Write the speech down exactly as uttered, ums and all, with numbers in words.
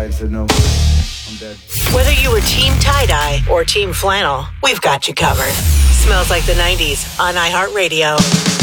and said, no, I'm dead. Whether you were Team Tie-Dye or Team Flannel, we've got you covered. Smells Like the nineties on iHeartRadio.